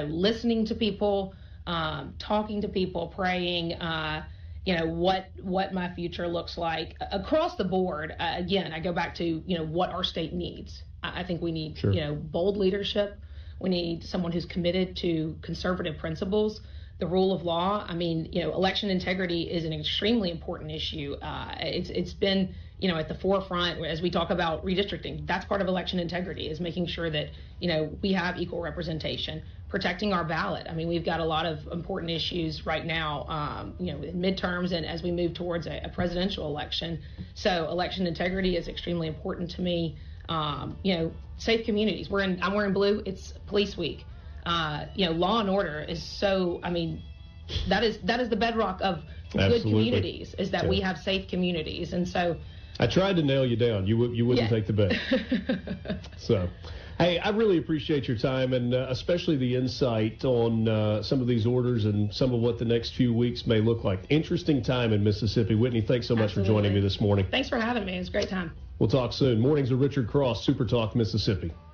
listening to people, talking to people, praying, what my future looks like across the board. Again, I go back to, what our state needs. I think we need, bold leadership. We need someone who's committed to conservative principles, the rule of law. I mean, election integrity is an extremely important issue. It's been, at the forefront as we talk about redistricting. That's part of election integrity, is making sure that, we have equal representation, protecting our ballot. I mean, we've got a lot of important issues right now, in midterms and as we move towards a presidential election. So election integrity is extremely important to me. Safe communities. I'm wearing blue. It's Police Week. Law and order is so. I mean, that is the bedrock of good communities. Is that we have safe communities, and so. I tried to nail you down. You wouldn't take the bet. So, hey, I really appreciate your time and especially the insight on some of these orders and some of what the next few weeks may look like. Interesting time in Mississippi. Whitney, thanks so much for joining me this morning. Thanks for having me. It's a great time. We'll talk soon. Mornings with Richard Cross, Super Talk Mississippi.